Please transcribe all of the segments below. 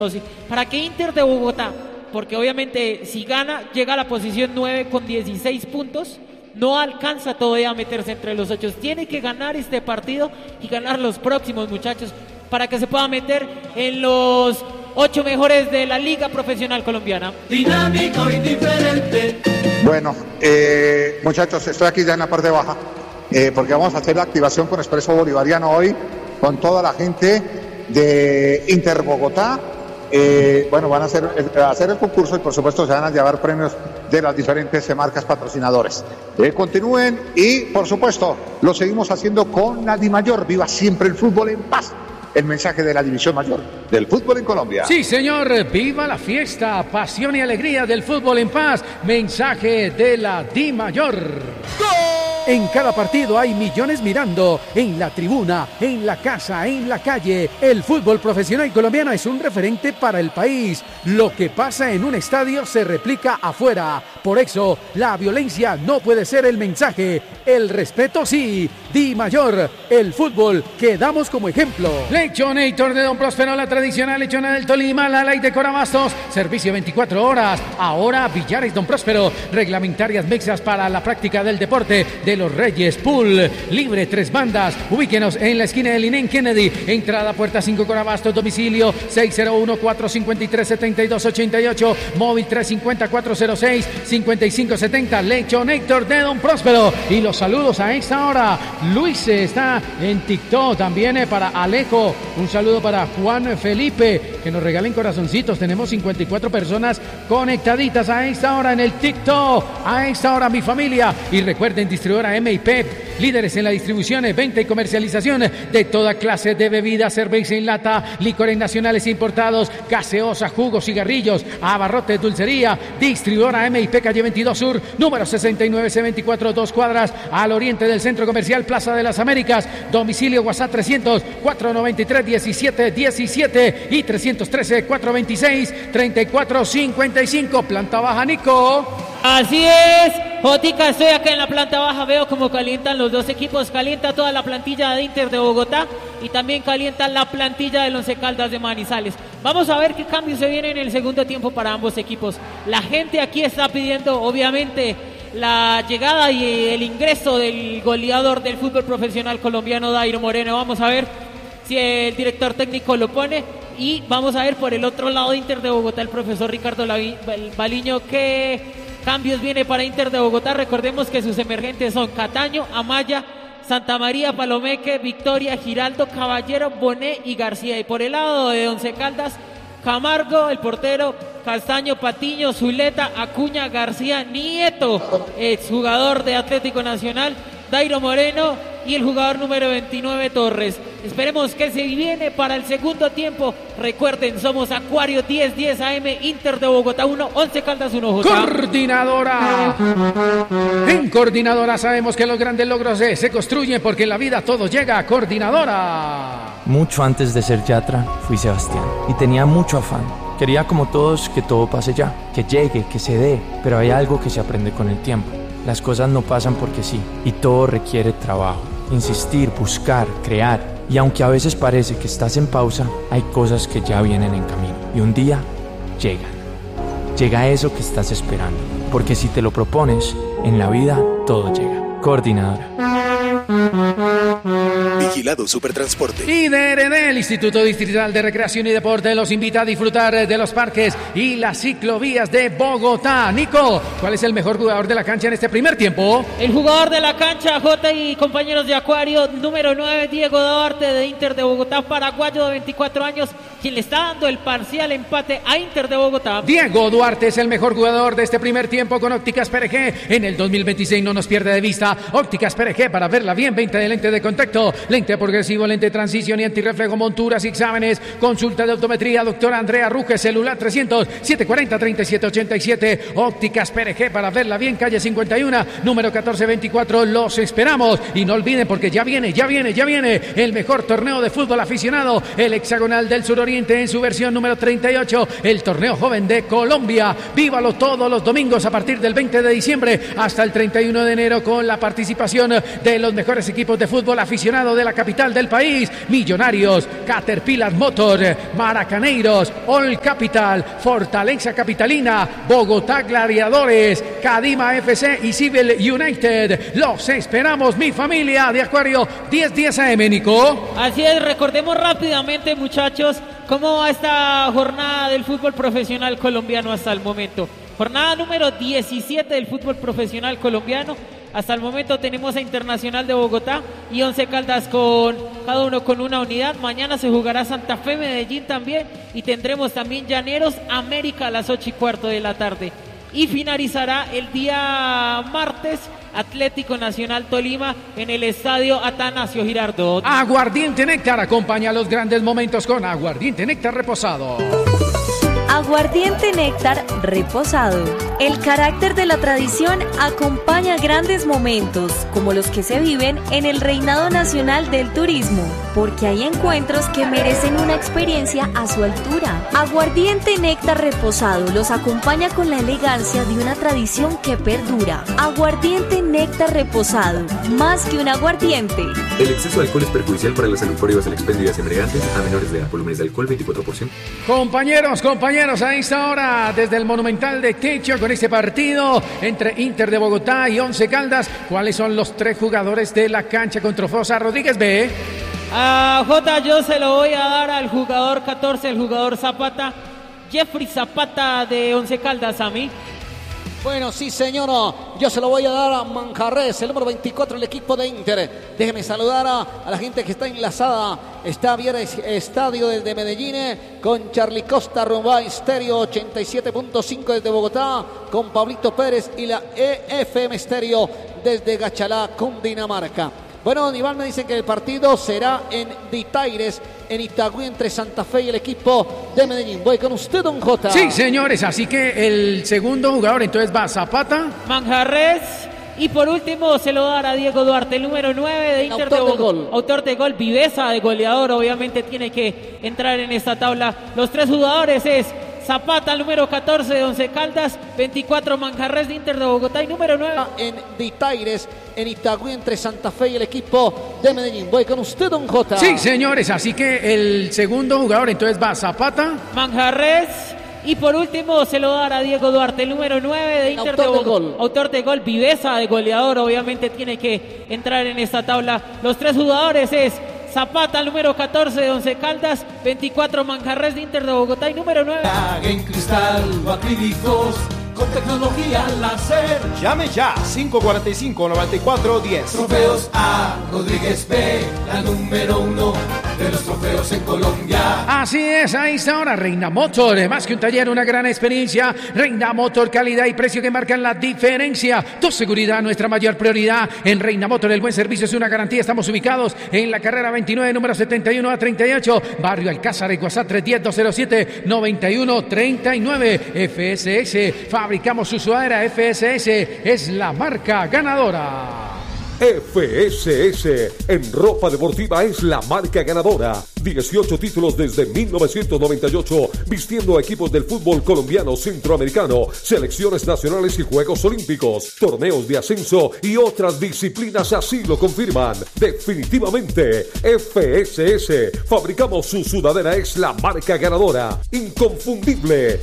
¿Para qué Inter de Bogotá? Porque obviamente si gana, llega a la posición 9 con 16 puntos. No alcanza todavía a meterse entre los 8. Tiene que ganar este partido y ganar los próximos, muchachos, para que se pueda meter en los 8 mejores de la Liga Profesional Colombiana. Dinámico y diferente. Bueno, muchachos, estoy aquí ya en la parte baja, porque vamos a hacer la activación con Expreso Bolivariano hoy, con toda la gente de Inter Bogotá. Bueno, van a hacer el concurso y por supuesto se van a llevar premios de las diferentes marcas patrocinadores. Continúen y por supuesto lo seguimos haciendo con la DIMAYOR. Viva siempre el fútbol en paz. El mensaje de la división mayor del fútbol en Colombia. Sí, señor, viva la fiesta, pasión y alegría del fútbol en paz. Mensaje de la DIMAYOR. ¡Gol! En cada partido hay millones mirando, en la tribuna, en la casa, en la calle. El fútbol profesional colombiano es un referente para el país. Lo que pasa en un estadio se replica afuera. Por eso, la violencia no puede ser el mensaje. El respeto sí. DIMAYOR, el fútbol que damos como ejemplo. Lechonator de Don Próspero, la tradicional lechona del Tolima, la Light de Corabastos. Servicio 24 horas. Ahora Villares Don Próspero. Reglamentarias mixtas para la práctica del deporte de los Reyes. Pool libre, 3 bandas. Ubíquenos en la esquina de Linén Kennedy. Entrada puerta 5 Corabastos. Domicilio 601-453-7288. Móvil 350-406-5570. Lechonator de Don Próspero. Y los saludos a esta hora. Luis está en TikTok. También para Alejo. Un saludo para Juan Felipe. Que nos regalen corazoncitos. Tenemos 54 personas conectaditas a esta hora en el TikTok. A esta hora mi familia. Y recuerden, distribuidora M&P, líderes en la distribución, venta y comercialización de toda clase de bebidas, cerveza en lata, licores nacionales importados, gaseosa, jugos, cigarrillos, abarrotes, dulcería. Distribuidora M&P, calle 22 Sur, número 69C24, 2 cuadras al oriente del Centro Comercial Plaza de las Américas. Domicilio WhatsApp 300-493-1717 y 313-426-3455. Planta baja, Nico. Así es, Jotica, estoy acá en la planta baja, veo cómo calientan los dos equipos, calienta toda la plantilla de Inter de Bogotá y también calienta la plantilla del Once Caldas de Manizales. Vamos a ver qué cambios se vienen en el segundo tiempo para ambos equipos. La gente aquí está pidiendo, obviamente, la llegada y el ingreso del goleador del fútbol profesional colombiano, Dairo Moreno. Vamos a ver si el director técnico lo pone. Y vamos a ver por el otro lado de Inter de Bogotá, el profesor Ricardo Baliño, qué cambios viene para Inter de Bogotá. Recordemos que sus emergentes son Cataño, Amaya, Santa María, Palomeque, Victoria, Giraldo, Caballero, Bonet y García. Y por el lado de Once Caldas, Camargo, el portero, Castaño, Patiño, Zuleta, Acuña, García, Nieto, exjugador de Atlético Nacional, Dairo Moreno y el jugador número 29, Torres. Esperemos que se viene para el segundo tiempo. Recuerden, somos Acuario 1010 AM, Inter de Bogotá 1, Once Caldas 1. Coordinadora. En Coordinadora sabemos que los grandes logros se construyen porque en la vida todo llega a Coordinadora. Mucho antes de ser Yatra, fui Sebastián y tenía mucho afán. Quería como todos que todo pase ya, que llegue, que se dé, pero hay algo que se aprende con el tiempo. Las cosas no pasan porque sí, y todo requiere trabajo, insistir, buscar, crear. Y aunque a veces parece que estás en pausa, hay cosas que ya vienen en camino. Y un día llegan. Llega eso que estás esperando. Porque si te lo propones, en la vida todo llega. Coordinadora. Vigilado Supertransporte. Y DRD, el Instituto Distrital de Recreación y Deporte, los invita a disfrutar de los parques y las ciclovías de Bogotá. Nico, ¿cuál es el mejor jugador de la cancha en este primer tiempo? El jugador de la cancha, J y compañeros de Acuario, número 9, Diego Duarte de Inter de Bogotá, paraguayo de 24 años, quien le está dando el parcial empate a Inter de Bogotá. Diego Duarte es el mejor jugador de este primer tiempo con Ópticas PRG. En el 2026 no nos pierde de vista. Ópticas PRG, para verla bien, 20 de lente de contacto, lente progresivo, lente de transición y antirreflejo, monturas y exámenes, consulta de optometría, doctora Andrea Ruge, celular 300-740-3787, Ópticas PRG, para verla bien, calle 51, número 1424, los esperamos. Y no olviden, porque ya viene el mejor torneo de fútbol aficionado, el hexagonal del suroriente en su versión número 38, el torneo joven de Colombia. Vívalo todos los domingos a partir del 20 de diciembre hasta el 31 de enero con la participación de los mejores equipos de fútbol aficionado de la capital del país. Millonarios, Caterpillar Motor, Maracaneiros, All Capital, Fortaleza Capitalina, Bogotá Gladiadores, Cadima FC y Civil United. Los esperamos, mi familia de Acuario 1010 AM, Nico. Así es, recordemos rápidamente, muchachos, cómo va esta jornada del fútbol profesional colombiano hasta el momento. Jornada número 17 del fútbol profesional colombiano. Hasta el momento tenemos a Internacional de Bogotá y Once Caldas cada uno con una unidad. Mañana se jugará Santa Fe, Medellín también. Y tendremos también Llaneros, América a las 8:15 de la tarde. Y finalizará el día martes Atlético Nacional Tolima en el estadio Atanasio Girardot. Aguardiente Néctar acompaña los grandes momentos con Aguardiente Néctar reposado. Aguardiente Néctar reposado. El carácter de la tradición acompaña grandes momentos, como los que se viven en el Reinado Nacional del Turismo, porque hay encuentros que merecen una experiencia a su altura. Aguardiente Néctar reposado los acompaña con la elegancia de una tradición que perdura. Aguardiente Néctar reposado, más que un aguardiente. El exceso de alcohol es perjudicial para la salud. Prohíbas el expendio de ideas embriagantes a menores de edad. Volúmenes de alcohol 24%. Compañeros, a esta hora desde el Monumental de Techo con este partido entre Inter de Bogotá y Once Caldas. ¿Cuáles son los 3 jugadores de la cancha con Trofosa? Rodríguez B. A Jota, yo se lo voy a dar al jugador 14, el jugador Zapata, Jeffrey Zapata de Once Caldas a mí. Bueno, sí, señor. Yo se lo voy a dar a Manjarres, el número 24 del equipo de Inter. Déjeme saludar a la gente que está enlazada. Está bien Estadio desde Medellín con Charly Costa, rumbo a Estéreo 87.5 desde Bogotá, con Pablito Pérez y la EFM Estéreo desde Gachalá, Cundinamarca. Bueno, Iván, me dicen que el partido será en Ditaires, en Itagüí, entre Santa Fe y el equipo de Medellín. Voy con usted, don Jota. Sí, señores, así que el segundo jugador entonces va Zapata, Manjarres, y por último se lo dará a Diego Duarte, el número 9 de Inter de Bogotá. Autor de gol, viveza de goleador, obviamente tiene que entrar en esta tabla. Los 3 jugadores es Zapata, el número 14 de Once Caldas, 24 Manjarres de Inter de Bogotá y número 9 en Ditaires, en Itagüí, entre Santa Fe y el equipo de Medellín. Voy con usted, don Jota. Sí, señores, así que el segundo jugador entonces va Zapata, Manjarres, y por último se lo dará a Diego Duarte, el número 9 de Inter de Bogotá. Autor de gol, viveza de goleador, obviamente tiene que entrar en esta tabla. Los 3 jugadores es Zapata, el número 14 de Once Caldas, 24 Manjarres de Inter de Bogotá y número 9 en cristal o acrílicos con tecnología láser. Llame ya, 545-9410. Trofeos A. Rodríguez B, la número 1 de los trofeos en Colombia. Así es, a esta hora Reina Motor, más que un taller, una gran experiencia. Reina Motor, calidad y precio que marcan la diferencia. Tu seguridad, nuestra mayor prioridad. En Reina Motor, el buen servicio es una garantía. Estamos ubicados en la carrera 29, número 71 a 38, barrio Alcázar, WhatsApp 310-207-9139. FSS, fabricamos su sudadera. FSS es la marca ganadora. FSS en ropa deportiva es la marca ganadora. 18 títulos desde 1998, vistiendo a equipos del fútbol colombiano, centroamericano, selecciones nacionales y Juegos Olímpicos, torneos de ascenso y otras disciplinas así lo confirman. Definitivamente, FSS, fabricamos su sudadera, es la marca ganadora. Inconfundible.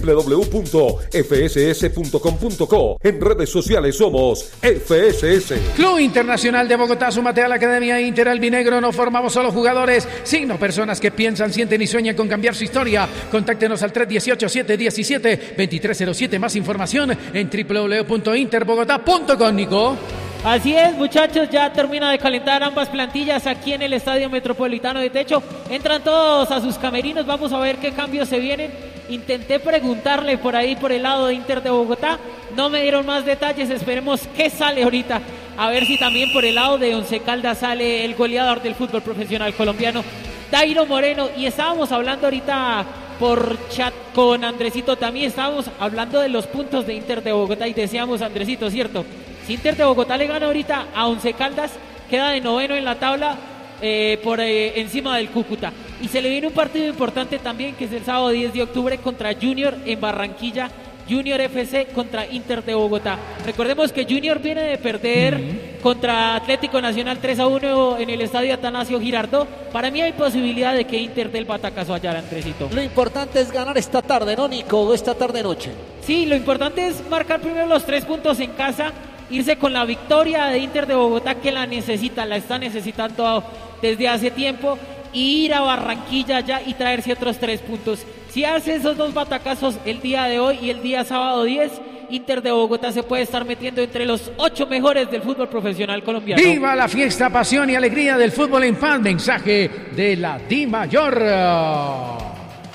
www.fss.com.co. En redes sociales somos FSS. Club Internacional de Bogotá, súmate a la Academia Inter Albinegro. No formamos solo jugadores, sino personas que piensan, sienten y sueñan con cambiar su historia. Contáctenos al 318-717-2307. Más información en www.interbogotá.com, Nico. Así es, muchachos, ya termina de calentar ambas plantillas aquí en el Estadio Metropolitano de Techo. Entran todos a sus camerinos, vamos a ver qué cambios se vienen. Intenté preguntarle por ahí, por el lado de Inter de Bogotá, no me dieron más detalles, esperemos qué sale ahorita. A ver si también por el lado de Once Caldas sale el goleador del fútbol profesional colombiano, Dairo Moreno. Y estábamos hablando ahorita por chat con Andresito, también estábamos hablando de los puntos de Inter de Bogotá y decíamos, Andresito, ¿cierto? Si Inter de Bogotá le gana ahorita a Once Caldas, queda de noveno en la tabla por encima del Cúcuta. Y se le viene un partido importante también, que es el sábado 10 de octubre contra Junior en Barranquilla, Junior FC contra Inter de Bogotá. Recordemos que Junior viene de perder contra Atlético Nacional 3-1 en el estadio Atanasio Girardot. Para mí hay posibilidad de que Inter del batacazo allá, Andresito. Lo importante es ganar esta tarde, ¿no, Nico? Esta tarde-noche. Sí, lo importante es marcar primero los 3 puntos en casa, irse con la victoria de Inter de Bogotá, que la está necesitando desde hace tiempo, y ir a Barranquilla ya y traerse otros 3 puntos. Si hace esos 2 batacazos el día de hoy y el día sábado 10, Inter de Bogotá se puede estar metiendo entre los 8 mejores del fútbol profesional colombiano. ¡Viva la fiesta, pasión y alegría del fútbol en paz! Mensaje de la DIMAYOR.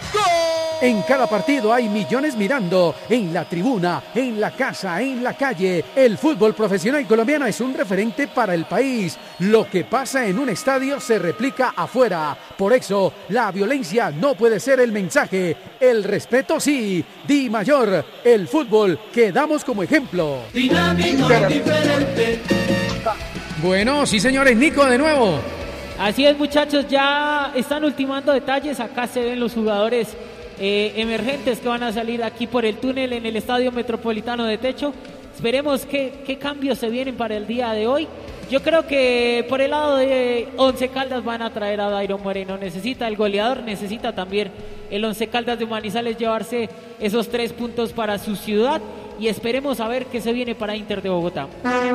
En cada partido hay millones mirando, en la tribuna, en la casa, en la calle. El fútbol profesional colombiano es un referente para el país. Lo que pasa en un estadio se replica afuera. Por eso, la violencia no puede ser el mensaje. El respeto sí. DIMAYOR, el fútbol que damos como ejemplo. Dinámico, diferente. Bueno, sí señores, Nico de nuevo. Así es, muchachos, ya están ultimando detalles. Acá se ven los jugadores emergentes que van a salir aquí por el túnel en el Estadio Metropolitano de Techo. Esperemos qué cambios se vienen para el día de hoy. Yo creo que por el lado de Once Caldas van a traer a Dairo Moreno. Necesita el goleador, necesita también el Once Caldas de Manizales llevarse esos 3 puntos para su ciudad. Y esperemos a ver qué se viene para Inter de Bogotá.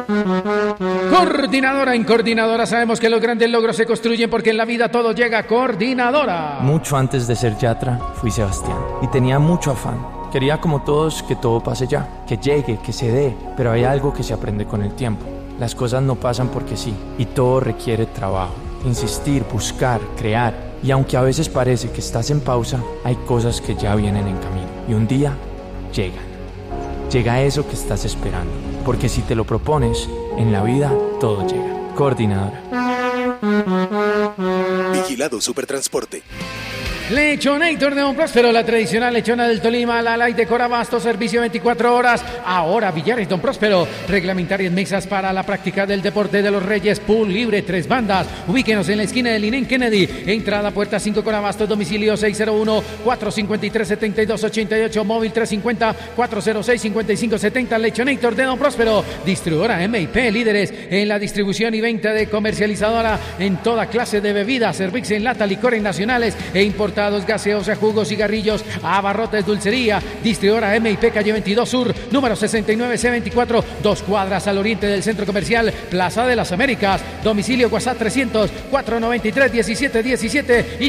Coordinadora en Coordinadora sabemos que los grandes logros se construyen porque en la vida todo llega a Coordinadora. Mucho antes de ser Yatra, fui Sebastián y tenía mucho afán. Quería como todos que todo pase ya, que llegue, que se dé, pero hay algo que se aprende con el tiempo. Las cosas no pasan porque sí, y todo requiere trabajo, insistir, buscar, crear. Y aunque a veces parece que estás en pausa, hay cosas que ya vienen en camino y un día llegan. Llega eso que estás esperando, porque si te lo propones, en la vida todo llega. Coordinadora. Vigilado Supertransporte. Lechonator de Don Próspero, la tradicional lechona del Tolima, la light de Corabasto, servicio 24 horas. Ahora Villares Don Próspero, reglamentarias mesas para la práctica del deporte de los Reyes, pool libre, 3 bandas. Ubíquenos en la esquina de Linén Kennedy, entrada puerta 5 Corabasto, domicilio 601-453-7288, móvil 350-406-5570. Lechonator de Don Próspero, distribuidora MIP, líderes en la distribución y venta de comercializadora en toda clase de bebidas, servicio en lata, licores nacionales e importados, gaseosa, jugos, cigarrillos, abarrotes, dulcería. Distribuidora MIP, calle 22 Sur, número 69C24, 2 cuadras al oriente del Centro Comercial Plaza de las Américas. Domicilio WhatsApp 300-493-1717 y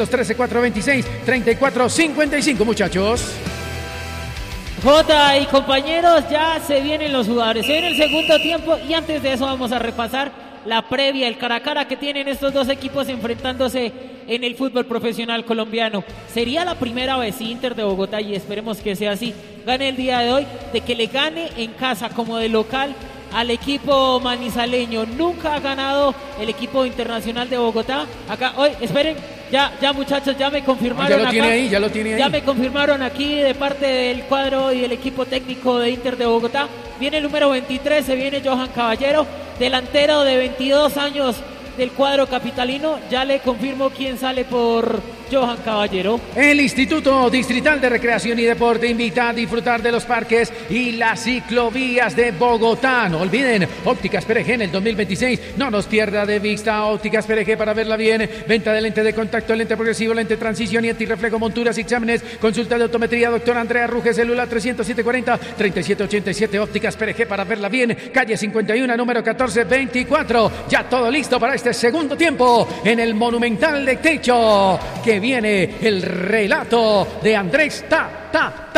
313-426-3455, muchachos. Jota y compañeros, ya se vienen los jugadores, se viene el segundo tiempo y antes de eso vamos a repasar la previa, el cara a cara que tienen estos dos equipos enfrentándose en el fútbol profesional colombiano. Sería la primera vez Inter de Bogotá, y esperemos que sea así, gane el día de hoy, de que le gane en casa como de local al equipo manizaleño. Nunca ha ganado el equipo Internacional de Bogotá. Acá, hoy, esperen, ya muchachos, ya me confirmaron. Ya lo tiene ahí. Ya me confirmaron aquí de parte del cuadro y del equipo técnico de Inter de Bogotá. Viene el número 23, se viene Johan Caballero, delantero de 22 años del cuadro capitalino. Ya le confirmo quién sale por Johan Caballero. El Instituto Distrital de Recreación y Deporte invita a disfrutar de los parques y las ciclovías de Bogotá. No olviden, Ópticas PRG en el 2026. No nos pierda de vista Ópticas PRG para verla bien. Venta de lente de contacto, lente progresivo, lente transición y antirreflejo, monturas y exámenes. Consulta de optometría, doctor Andrea Ruge, celular 307-40-3787. Ópticas PRG para verla bien. Calle 51, número 1424. Ya todo listo para este segundo tiempo en el Monumental de Techo. Que viene el relato de Andrés Ta